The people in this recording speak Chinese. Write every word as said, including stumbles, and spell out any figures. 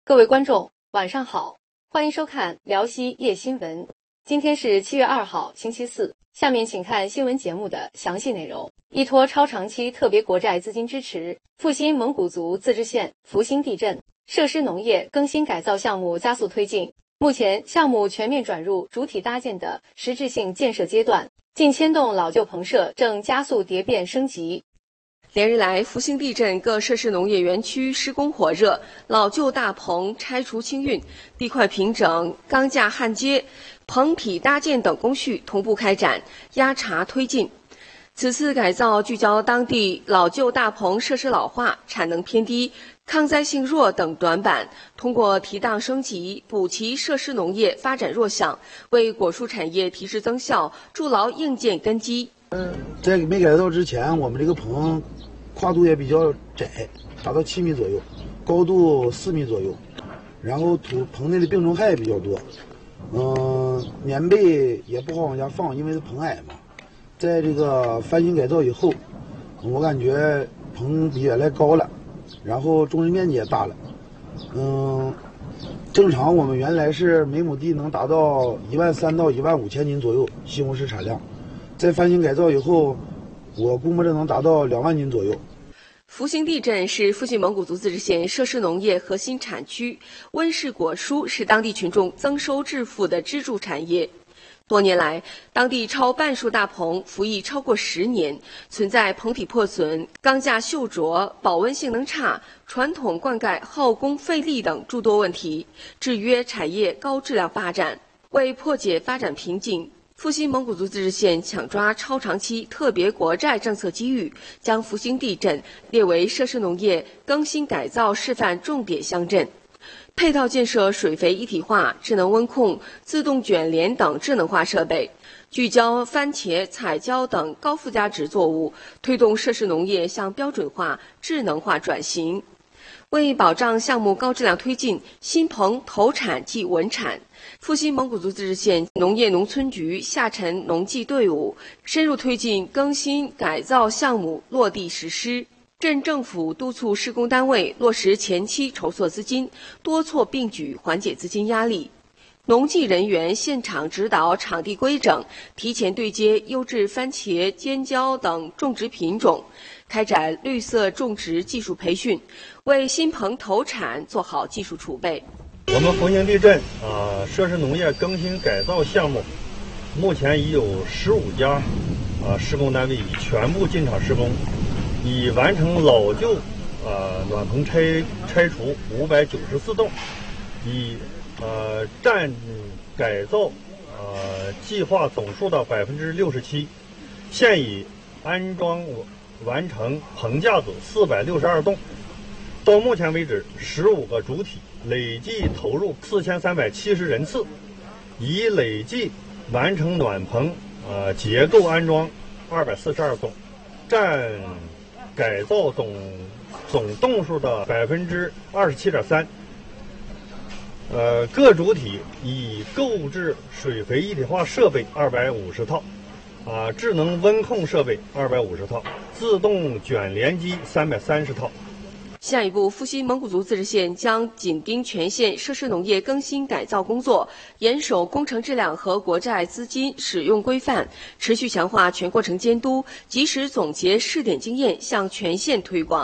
各位观众，晚上好，欢迎收看辽西夜新闻。今天是七月二号，星期四。下面请看新闻节目的详细内容。依托超长期特别国债资金支持，阜新蒙古族自治县福兴地镇设施农业更新改造项目加速推进。目前，项目全面转入主体搭建的实质性建设阶段，近千栋老旧棚舍正加速蝶变升级。连日来，福兴地镇各设施农业园区施工火热，老旧大棚拆除清运、地块平整、钢架焊接、棚体搭建等工序同步开展，压茬推进。此次改造聚焦当地老旧大棚设施老化、产能偏低、抗灾性弱等短板，通过提档升级，补齐设施农业发展弱项，为果蔬产业提质增效，筑牢硬件根基。 嗯，在没改造之前，我们这个棚跨度也比较窄，达到七米左右，高度四米左右，然后土棚内的病虫害也比较多，嗯，棉被也不好往下放，因为是棚矮嘛。在这个翻新改造以后，我感觉棚比原来高了，然后种植面积也大了，嗯，正常我们原来是每亩地能达到一万三到一万五千斤左右西红柿产量，在翻新改造以后，我估摸着能达到两万斤左右。 福兴地镇是阜新蒙古族自治县设施农业核心产区，温室果蔬是当地群众增收致富的支柱产业。多年来，当地超半数大棚服役超过十年，存在棚体破损、钢架锈着、保温性能差、传统灌溉耗工费力等诸多问题，制约产业高质量发展。为破解发展瓶颈，阜新蒙古族自治县抢抓超长期特别国债政策机遇，将福兴地镇列为设施农业更新改造示范重点乡镇。配套建设水肥一体化、智能温控、自动卷帘等智能化设备，聚焦番茄、彩椒等高附加值作物，推动设施农业向标准化、智能化转型。为保障项目高质量推进，新棚投产即稳产。阜新蒙古族自治县农业农村局下沉农技队伍深入推进更新改造项目落地实施。镇政府督促施工单位落实前期筹措资金，多措并举缓解资金压力。农技人员现场指导场地规整，提前对接优质番茄、尖椒等种植品种，开展绿色种植技术培训，为新棚投产做好技术储备。 我们福兴地镇啊设施农业更新改造项目，目前已有十五家啊施工单位已全部进场施工，已完成老旧呃暖棚拆拆除五百九十四栋，已呃占改造呃计划总数的百分之六十七，现已安装完成棚架子四百六十二栋。到目前为止，十五个主体累计投入四千三百七十人次，已累计完成暖棚呃结构安装二百四十二栋，占改造总总栋数的百分之二十七点三。呃，各主体已购置水肥一体化设备二百五十套，啊、呃，智能温控设备二百五十套，自动卷帘机三百三十套。 下一步，阜新蒙古族自治县将紧盯全县设施农业更新改造工作，严守工程质量和国债资金使用规范，持续强化全过程监督，及时总结试点经验，向全县推广。